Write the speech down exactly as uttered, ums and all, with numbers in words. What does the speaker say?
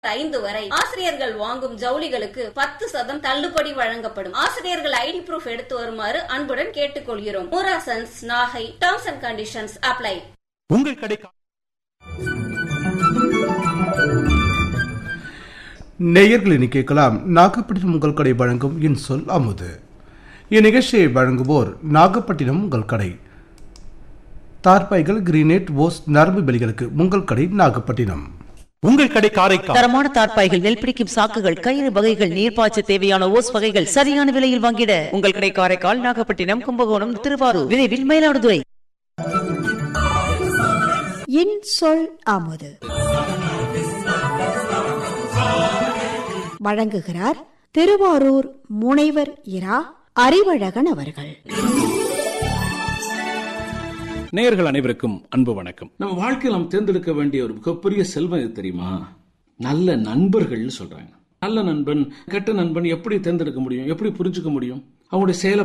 ஐந்து வரை ஆசிரியர்கள் வாங்கும் ஜவுளிகளுக்கு பத்து சதம் தள்ளுபடி வழங்கப்படும். ஆசிரியர்கள் ஐடி ப்ரூஃப் எடுத்து வருமாறு அன்புடன் கேட்டுக்கொள்கிறோம். முராசன்ஸ் Nagai. Terms and conditions apply. உங்கள் கடை நேயர்களின் கேட்கலாம். நாகப்பட்டினம் உங்கள் கடை வழங்கும் இன்சொல் அமுது. இந்நிகழ்ச்சியை வழங்குவோர் நாகப்பட்டினம் உங்கள் கடை. தார்பாய்கள், கிரீனேட், ஓஸ், நரம்பு பெலிகளுக்கு உங்கள் கடை நாகப்பட்டினம். உங்கள் கடை காரைக்கால். தரமான தார்பாய்கள், நெல் பிடிக்கும் சாக்குகள், கயிறு வகைகள், நீர்ப்பாய்ச்ச தேவையான ஓஸ் வகைகள் சரியான விலையில் வாங்கிட உங்கள் கடை காரைக்கால், நாகப்பட்டினம், கும்பகோணம், திருவாரூர், விரைவில் மயிலாடுதுறை. இன்சொல் அமுது வழங்குகிறார் திருவாரூர் முனைவர் இரா அறிவழகன் அவர்கள். நேயர்கள் அனைவருக்கும் அன்பு வணக்கம். நம்ம வாழ்க்கையில் நாம் தேர்ந்தெடுக்க வேண்டிய ஒரு மிகப்பெரிய செல்வம் எது தெரியுமா? நல்ல நண்பர்கள் சொல்றாங்க. நல்ல நண்பன், கெட்ட நண்பன் எப்படி தேர்ந்தெடுக்க முடியும்? எப்படி புரிஞ்சுக்க முடியும்? அவங்களுடைய செயலை